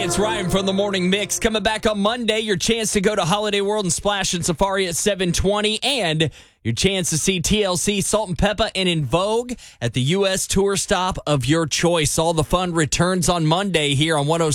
it's Ryan from the Morning Mix. Coming back on Monday, your chance to go to Holiday World and Splash and Safari at 7:20, and your chance to see TLC, Salt and Peppa, and In Vogue at the U.S. tour stop of your choice. All the fun returns on Monday here on 106.